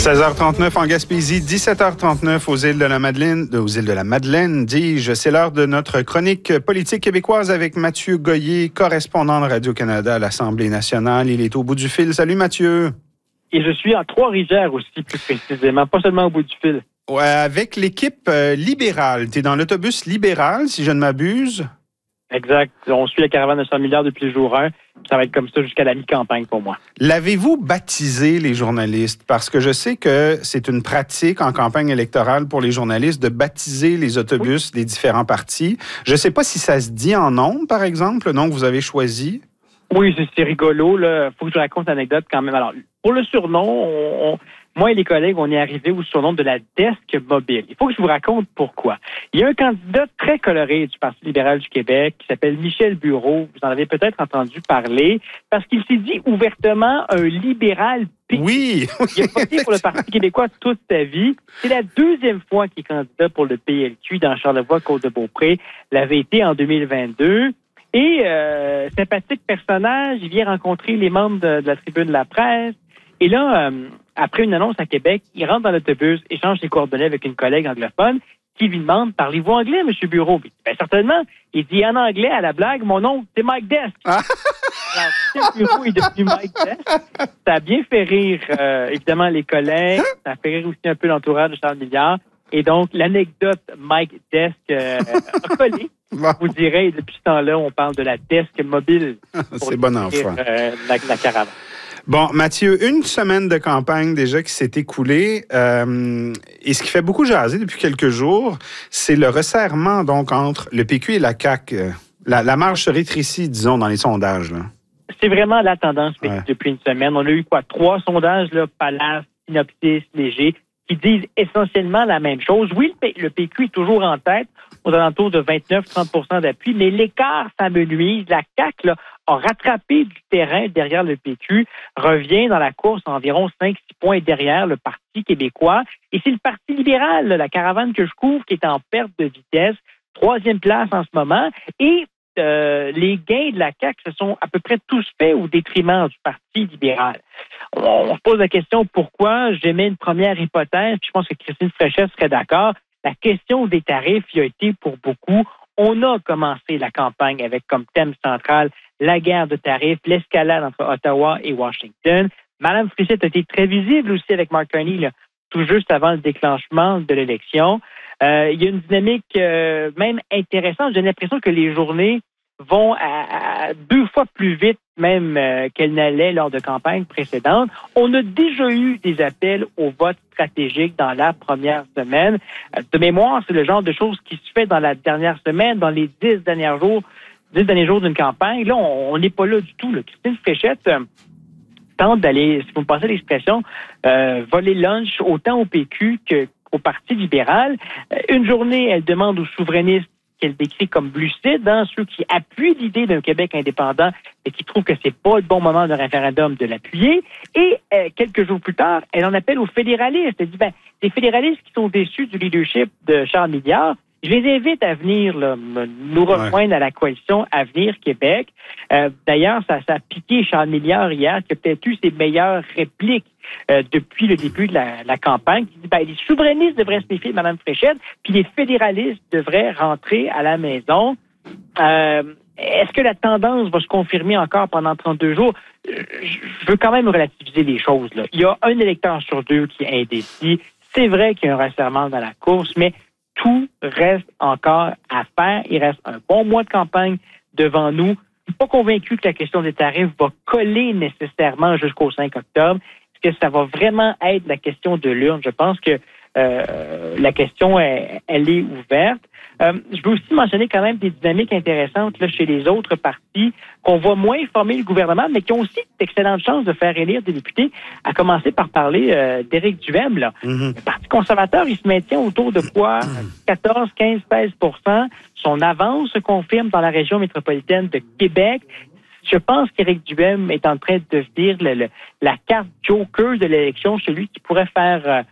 16h39 en Gaspésie, 17h39 aux îles de la Madeleine, dis-je. C'est l'heure de notre chronique politique québécoise avec Mathieu Goyer, correspondant de Radio-Canada à l'Assemblée nationale. Il est au bout du fil. Salut Mathieu. Et je suis en Trois-Rivières aussi, plus précisément, pas seulement au bout du fil. Ouais, avec l'équipe libérale. Tu es dans l'autobus libéral, si je ne m'abuse. Exact. On suit la caravane de 100 milliards depuis le jour 1. Ça va être comme ça jusqu'à la mi-campagne pour moi. L'avez-vous baptisé, les journalistes? Parce que je sais que c'est une pratique en campagne électorale pour les journalistes de baptiser les autobus des différents partis. Je ne sais pas si ça se dit en nombre, par exemple, le nom que vous avez choisi. Oui, c'est rigolo. Il faut que je raconte l'anecdote quand même. Alors, pour le surnom, moi et les collègues, on est arrivés au surnom de la Desk Mobile. Il faut que je vous raconte pourquoi. Il y a un candidat très coloré du Parti libéral du Québec qui s'appelle Michel Bureau. Vous en avez peut-être entendu parler parce qu'il s'est dit ouvertement un libéral PQ. Oui. Il a voté pour le Parti québécois toute sa vie. C'est la deuxième fois qu'il est candidat pour le PLQ dans Charlevoix-Côte-de-Beaupré. L'avait été en 2022. Et sympathique personnage, il vient rencontrer les membres de la tribune de la presse. Et là, après une annonce à Québec, il rentre dans l'autobus, échange ses coordonnées avec une collègue anglophone qui lui demande « Parlez-vous anglais, M. Bureau? » Bien, certainement. Il dit en anglais, à la blague, « Mon nom, c'est Mike Desk. » Alors, M. Bureau est devenu Mike Desk. Ça a bien fait rire, évidemment, les collègues. Ça a fait rire aussi un peu l'entourage de Charles Milliard. Et donc, l'anecdote Mike Desk a collé. Vous direz, depuis ce temps-là, on parle de la Desk Mobile. C'est bon enfant. La caravane. Bon, Mathieu, une semaine de campagne déjà qui s'est écoulée. Et ce qui fait beaucoup jaser depuis quelques jours, c'est le resserrement donc entre le PQ et la CAQ. La marge se rétrécit, disons, dans les sondages. Là. C'est vraiment la tendance depuis une semaime. On a eu 3 sondages, là, Palace, Synopsis, Léger, qui disent essentiellement la même chose. Oui, le PQ est toujours en tête, aux alentours de 29-30% d'appui, mais l'écart s'amenuise. La CAQ là, a rattrapé du terrain derrière le PQ, revient dans la course à environ 5-6 points derrière le Parti québécois. Et c'est le Parti libéral, la caravane que je couvre, qui est en perte de vitesse, 3e place en ce moment. Et les gains de la CAQ se sont à peu près tous faits au détriment du Parti libéral. On se pose la question pourquoi. J'émets une première hypothèse, puis je pense que Christine Fréchette serait d'accord. La question des tarifs y a été pour beaucoup. On a commencé la campagne avec comme thème central la guerre de tarifs, l'escalade entre Ottawa et Washington. Mme Fréchette a été très visible aussi avec Mark Carney, là, tout juste avant le déclenchement de l'élection. Il y a une dynamique même intéressante. J'ai l'impression que les journées vont à 2 fois plus vite même qu'elles n'allaient lors de campagnes précédentes. On a déjà eu des appels au vote stratégique dans la première semaine. De mémoire, c'est le genre de choses qui se fait dans la dernière semaine, dans les 10 derniers jours d'une campagne. Là, on n'est pas là du tout. Là. Christine Fréchette tente d'aller, si vous me passez l'expression, voler lunch autant au PQ qu'au Parti libéral. Une journée, elle demande aux souverainistes qu'elle décrit comme lucides, ceux qui appuient l'idée d'un Québec indépendant et qui trouvent que c'est pas le bon moment d'un référendum de l'appuyer. Et quelques jours plus tard, elle en appelle aux fédéralistes. Elle dit, les fédéralistes qui sont déçus du leadership de Charles Milliard, je les invite à venir là, nous rejoindre à la coalition Avenir Québec. D'ailleurs, ça a piqué Charles Milliard hier, qui a peut-être eu ses meilleures répliques depuis le début de la campagne, qui dit les souverainistes devraient se méfier de Mme Fréchette, puis les fédéralistes devraient rentrer à la maison. Est-ce que la tendance va se confirmer encore pendant 32 jours? Je veux quand même relativiser les choses. Là. Il y a un électeur sur 2 qui est indécis. C'est vrai qu'il y a un resserrement dans la course, mais tout reste encore à faire. Il reste un bon mois de campagne devant nous. Je ne suis pas convaincu que la question des tarifs va coller nécessairement jusqu'au 5 octobre. Est-ce que ça va vraiment être la question de l'urne? Je pense que la question, elle est ouverte. Je veux aussi mentionner quand même des dynamiques intéressantes là, chez les autres partis qu'on voit moins former le gouvernement, mais qui ont aussi d'excellentes chances de faire élire des députés, à commencer par parler d'Éric Duhem. Là. Le Parti conservateur, il se maintient autour de quoi? 14, 15, 16%. Son avance se confirme dans la région métropolitaine de Québec. Je pense qu'Éric Duhem est en train de devenir la carte joker de l'élection, celui qui pourrait faire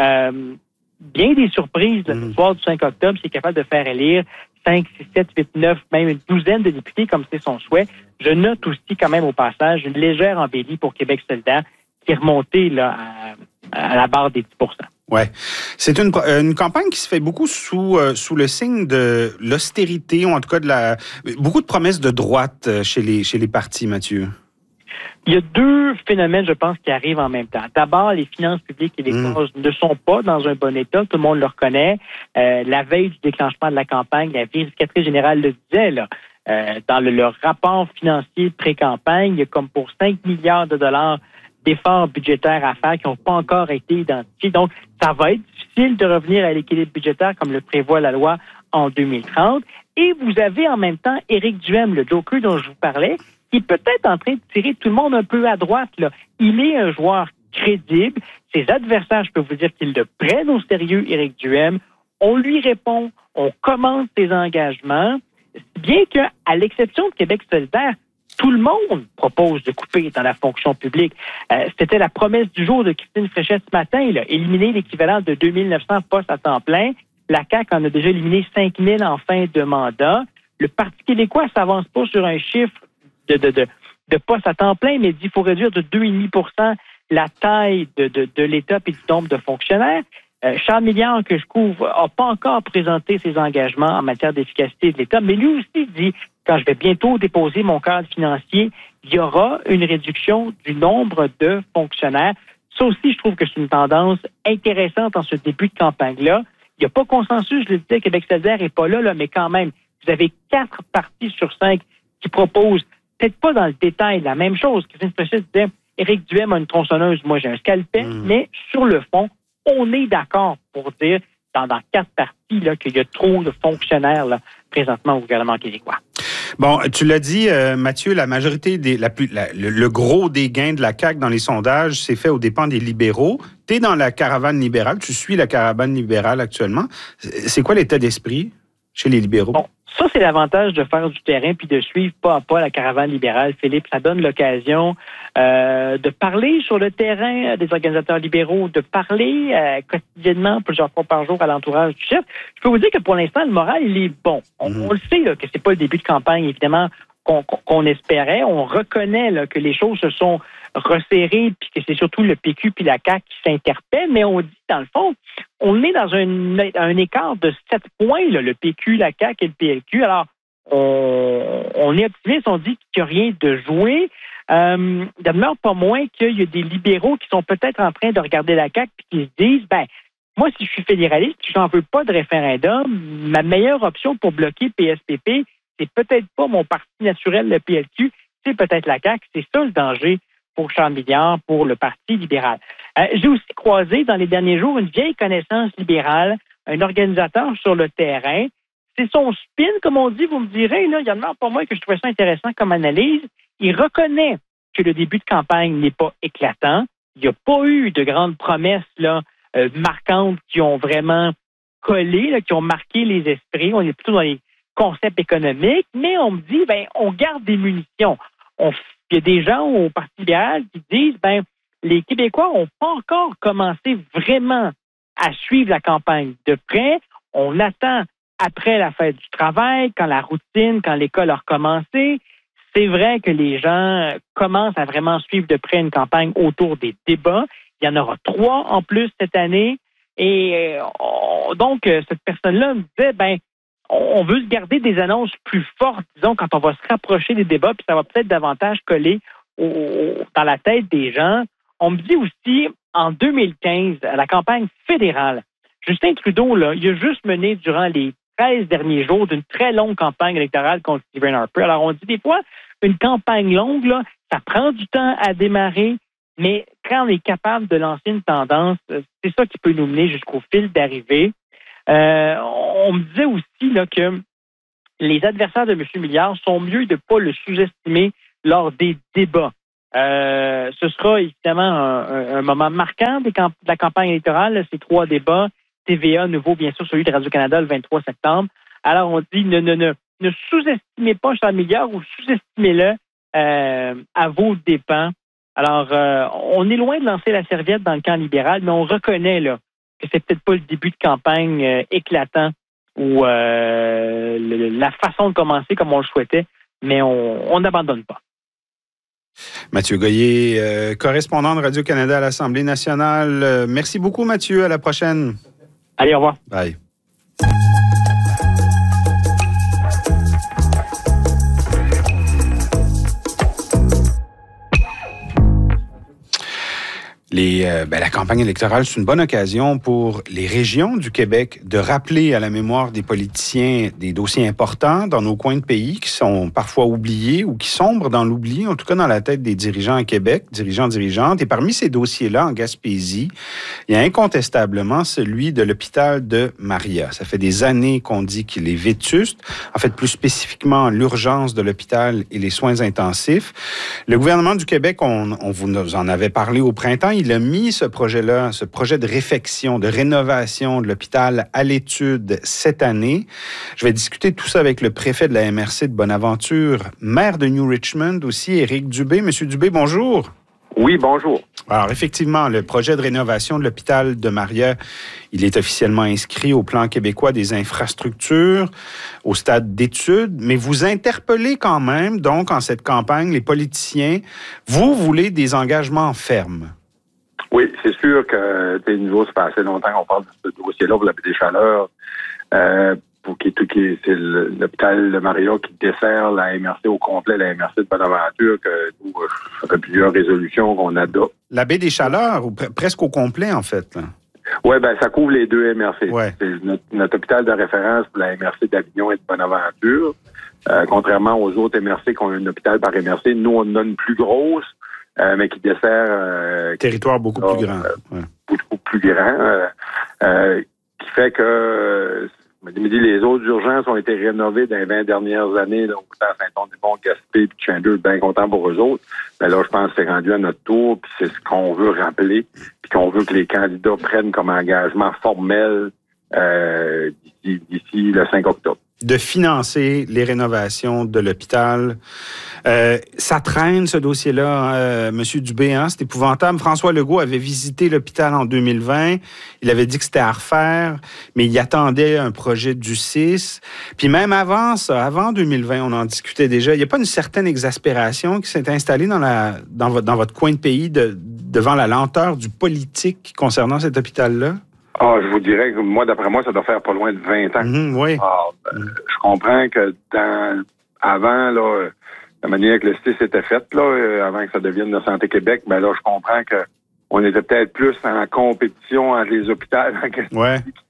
bien des surprises le soir du 5 octobre, s'il est capable de faire élire 5, 6, 7, 8, 9, même une douzaine de députés, comme c'est son souhait. Je note aussi quand même au passage une légère embellie pour Québec solidaire qui est remontée là, à la barre des 10 %. Oui. C'est une campagne qui se fait beaucoup sous le signe de l'austérité, ou en tout cas beaucoup de promesses de droite chez les partis, Mathieu. Il y a deux phénomènes, je pense, qui arrivent en même temps. D'abord, les finances publiques québécoises ne sont pas dans un bon état. Tout le monde le reconnaît. La veille du déclenchement de la campagne, la vérificatrice générale le disait, là, dans le rapport financier pré-campagne, il y a comme pour 5 milliards de dollars d'efforts budgétaires à faire qui n'ont pas encore été identifiés. Donc, ça va être difficile de revenir à l'équilibre budgétaire comme le prévoit la loi en 2030. Et vous avez en même temps Éric Duhaime, le joker dont je vous parlais, qui est peut-être en train de tirer tout le monde un peu à droite, là. Il est un joueur crédible. Ses adversaires, je peux vous dire qu'ils le prennent au sérieux, Éric Duhaime. On lui répond, on commande ses engagements. Bien qu'à l'exception de Québec solidaire, tout le monde propose de couper dans la fonction publique. C'était la promesse du jour de Christine Fréchette ce matin, là, éliminer l'équivalent de 2900 postes à temps plein. La CAQ en a déjà éliminé 5000 en fin de mandat. Le Parti québécois ne s'avance pas sur un chiffre de postes à temps plein, mais dit qu'il faut réduire de 2,5 % la taille de l'État et du nombre de fonctionnaires. Charles Milliard, que je couvre, n'a pas encore présenté ses engagements en matière d'efficacité de l'État, mais lui aussi dit, quand je vais bientôt déposer mon cadre financier, il y aura une réduction du nombre de fonctionnaires. Ça aussi, je trouve que c'est une tendance intéressante en ce début de campagne-là. Il n'y a pas consensus, je le disais, Québec solidaire n'est pas là, mais quand même, vous avez 4 partis sur 5 qui proposent, peut-être pas dans le détail, la même chose. Christine Fréchette disait, Éric Duhaime a une tronçonneuse, moi j'ai un scalpel, mais sur le fond, on est d'accord pour dire, dans 4 parties, là, qu'il y a trop de fonctionnaires là, présentement au gouvernement québécois. Bon, tu l'as dit, Mathieu, la majorité le gros des gains de la CAQ dans les sondages s'est fait aux dépens des libéraux. Tu es dans la caravane libérale, tu suis la caravane libérale actuellement. C'est quoi l'état d'esprit chez les libéraux? Bon, ça, c'est l'avantage de faire du terrain puis de suivre pas à pas la caravane libérale, Philippe. Ça donne l'occasion de parler sur le terrain des organisateurs libéraux, de parler quotidiennement, plusieurs fois par jour, à l'entourage du chef. Je peux vous dire que pour l'instant, le moral, il est bon. On le sait là, que c'est pas le début de campagne, évidemment, qu'on espérait. On reconnaît là, que les choses se sont resserrées puis que c'est surtout le PQ puis la CAQ qui s'interpellent, mais on dit, dans le fond, on est dans un écart de 7 points, là, le PQ, la CAQ et le PLQ. Alors, on est optimiste, on dit qu'il n'y a rien de joué. Il demeure pas moins qu'il y a des libéraux qui sont peut-être en train de regarder la CAQ et qui se disent, moi, si je suis fédéraliste, si j'en veux pas de référendum, ma meilleure option pour bloquer PSPP, c'est peut-être pas mon parti naturel, le PLQ, c'est peut-être la CAQ. C'est ça le danger pour Charles Milliard, pour le Parti libéral. J'ai aussi croisé dans les derniers jours une vieille connaissance libérale, un organisateur sur le terrain. C'est son spin, comme on dit, vous me direz, là, il y en a pour moi que je trouvais ça intéressant comme analyse. Il reconnaît que le début de campagne n'est pas éclatant. Il n'y a pas eu de grandes promesses là, marquantes qui ont vraiment collé, là, qui ont marqué les esprits. On est plutôt dans les concepts économiques, mais on me dit, on garde des munitions. Il y a des gens au Parti libéral qui disent, les Québécois n'ont pas encore commencé vraiment à suivre la campagne de près. On attend après la fête du travail, quand la routine, quand l'école a recommencé. C'est vrai que les gens commencent à vraiment suivre de près une campagne autour des débats. Il y en aura 3 en plus cette année. Et donc, cette personne-là me disait, on veut se garder des annonces plus fortes, disons, quand on va se rapprocher des débats, puis ça va peut-être davantage coller dans la tête des gens. On me dit aussi, en 2015, à la campagne fédérale, Justin Trudeau, là, il a juste mené durant les 13 derniers jours d'une très longue campagne électorale contre Stephen Harper. Alors, on dit des fois, une campagne longue, là, ça prend du temps à démarrer, mais quand on est capable de lancer une tendance, c'est ça qui peut nous mener jusqu'au fil d'arrivée. On me disait aussi là, que les adversaires de M. Milliard sont mieux de ne pas le sous-estimer lors des débats. Ce sera évidemment un moment marquant de la campagne électorale, ces 3 débats. TVA, nouveau, bien sûr, celui de Radio-Canada le 23 septembre. Alors, on dit ne sous-estimez pas Charles Milliard ou sous-estimez-le à vos dépens. Alors, on est loin de lancer la serviette dans le camp libéral, mais on reconnaît là que c'est peut-être pas le début de campagne éclatant ou la façon de commencer comme on le souhaitait, mais on n'abandonne pas. Mathieu Goyer, correspondant de Radio-Canada à l'Assemblée nationale. Merci beaucoup, Mathieu. À la prochaine. Allez, au revoir. Bye. La campagne électorale, c'est une bonne occasion pour les régions du Québec de rappeler à la mémoire des politiciens des dossiers importants dans nos coins de pays qui sont parfois oubliés ou qui sombrent dans l'oubli, en tout cas dans la tête des dirigeants à Québec, dirigeantes. Et parmi ces dossiers-là, en Gaspésie, il y a incontestablement celui de l'hôpital de Maria. Ça fait des années qu'on dit qu'il est vétuste. En fait, plus spécifiquement, l'urgence de l'hôpital et les soins intensifs. Le gouvernement du Québec, on vous en avait parlé au printemps, il a mis ce projet-là, ce projet de réfection, de rénovation de l'hôpital à l'étude cette année. Je vais discuter de tout ça avec le préfet de la MRC de Bonaventure, maire de New Richmond aussi, Éric Dubé. Monsieur Dubé, bonjour. Oui, bonjour. Alors, effectivement, le projet de rénovation de l'hôpital de Maria, il est officiellement inscrit au plan québécois des infrastructures, au stade d'études, mais vous interpellez quand même, donc, en cette campagne, les politiciens. Vous voulez des engagements fermes. Oui, c'est sûr que nous autres, ça fait assez longtemps qu'on parle de ce dossier-là pour la baie des Chaleurs, c'est l'hôpital de Maria qui dessert la MRC au complet, la MRC de Bonaventure, que nous, ça fait plusieurs résolutions qu'on adopte. La baie des Chaleurs, ou presque au complet, en fait. Oui, ça couvre les deux MRC. Ouais. C'est notre hôpital de référence pour la MRC d'Avignon et de Bonaventure. Contrairement aux autres MRC qui ont un hôpital par MRC, nous, on en a une plus grosse, mais qui dessert... Territoire beaucoup plus grand. Beaucoup plus grand, qui fait que... les autres urgences ont été rénovées dans les 20 dernières années, donc à Saint-Anne-des-Monts, Gaspé, puis Chandler, bien content pour eux autres. Mais là, je pense que c'est rendu à notre tour, puis c'est ce qu'on veut rappeler, puis qu'on veut que les candidats prennent comme engagement formel d'ici le 5 octobre. De financer les rénovations de l'hôpital. Ça traîne, ce dossier-là, M. Dubé, hein? C'est épouvantable. François Legault avait visité l'hôpital en 2020. Il avait dit que c'était à refaire, mais il attendait un projet du 6. Puis même avant ça, avant 2020, on en discutait déjà. Il n'y a pas une certaine exaspération qui s'est installée dans votre coin de pays devant la lenteur du politique concernant cet hôpital-là? Je vous dirais que moi, d'après moi, ça doit faire pas loin de 20 ans. Oui. Je comprends que avant, là, la manière que le 6 était fait, là, avant que ça devienne de Santé Québec, là, je comprends qu'on était peut-être plus en compétition entre les hôpitaux qui